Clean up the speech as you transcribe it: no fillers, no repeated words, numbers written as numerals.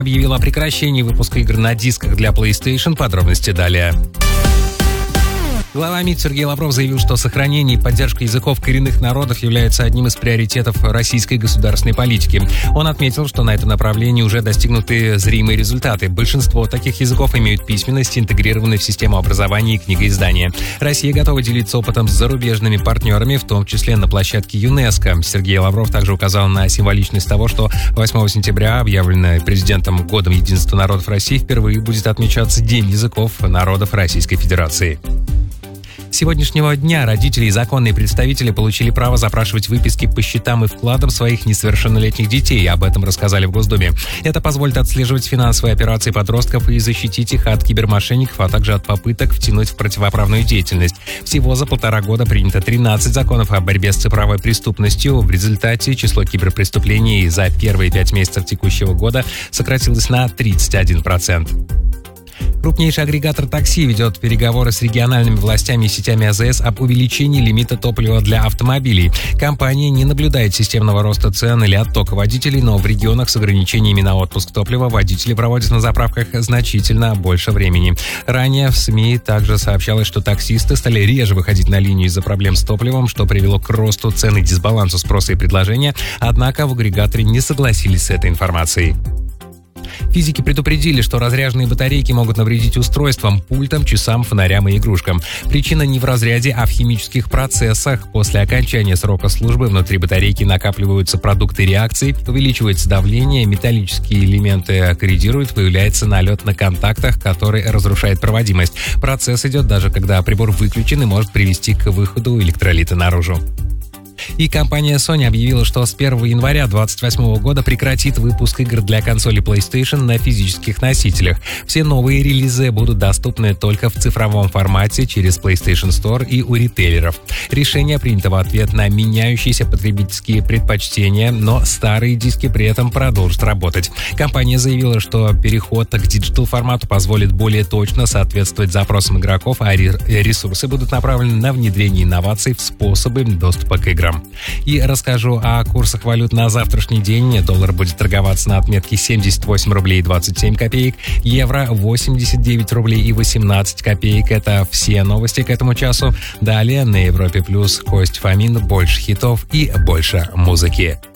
объявила о прекращении выпуска игр на дисках для PlayStation. Подробности далее. Глава МИД Сергей Лавров заявил, что сохранение и поддержка языков коренных народов является одним из приоритетов российской государственной политики. Он отметил, что на этом направлении уже достигнуты зримые результаты. Большинство таких языков имеют письменность, интегрированную в систему образования и книгоиздания. Россия готова делиться опытом с зарубежными партнерами, в том числе на площадке ЮНЕСКО. Сергей Лавров также указал на символичность того, что 8 сентября, объявленный президентом Годом единства народов России, впервые будет отмечаться День языков народов Российской Федерации. С сегодняшнего дня родители и законные представители получили право запрашивать выписки по счетам и вкладам своих несовершеннолетних детей. Об этом рассказали в Госдуме. Это позволит отслеживать финансовые операции подростков и защитить их от кибермошенников, а также от попыток втянуть в противоправную деятельность. Всего за 1,5 года принято 13 законов о борьбе с цифровой преступностью. В результате число киберпреступлений за первые 5 месяцев текущего года сократилось на 31%. Крупнейший агрегатор такси ведет переговоры с региональными властями и сетями АЗС об увеличении лимита топлива для автомобилей. Компания не наблюдает системного роста цен или оттока водителей, но в регионах с ограничениями на отпуск топлива водители проводят на заправках значительно больше времени. Ранее в СМИ также сообщалось, что таксисты стали реже выходить на линию из-за проблем с топливом, что привело к росту цен и дисбалансу спроса и предложения, однако в агрегаторе не согласились с этой информацией. Физики предупредили, что разряженные батарейки могут навредить устройствам, пультам, часам, фонарям и игрушкам. Причина не в разряде, а в химических процессах. После окончания срока службы внутри батарейки накапливаются продукты реакций, увеличивается давление, металлические элементы корродируют, появляется налет на контактах, который разрушает проводимость. Процесс идет даже когда прибор выключен и может привести к выходу электролита наружу. И компания Sony объявила, что с 1 января 2028 года прекратит выпуск игр для консоли PlayStation на физических носителях. Все новые релизы будут доступны только в цифровом формате через PlayStation Store и у ритейлеров. Решение принято в ответ на меняющиеся потребительские предпочтения, но старые диски при этом продолжат работать. Компания заявила, что переход к диджитал-формату позволит более точно соответствовать запросам игроков, а ресурсы будут направлены на внедрение инноваций в способы доступа к играм. И расскажу о курсах валют на завтрашний день. Доллар будет торговаться на отметке 78 рублей 27 копеек, евро 89 рублей и 18 копеек. Это все новости к этому часу. Далее на Европе Плюс Кость Фомин, больше хитов и больше музыки.